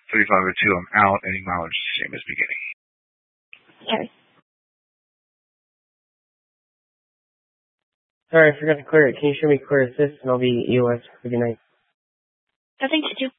3502, I'm out. Any mileage is the same as beginning. Okay. Sorry, I forgot to clear it. Can you show me clear assist and I'll be EOS for the night? I think you do.